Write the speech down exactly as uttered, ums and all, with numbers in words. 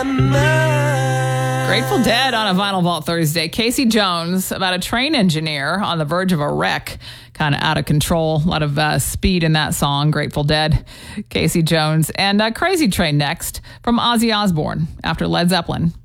Grateful Dead on a Vinyl Vault Thursday. Casey Jones about a train engineer on the verge of a wreck. Kind of out of control. A lot of uh, speed in that song, Grateful Dead. Casey Jones. And uh, Crazy Train next from Ozzy Osbourne after Led Zeppelin.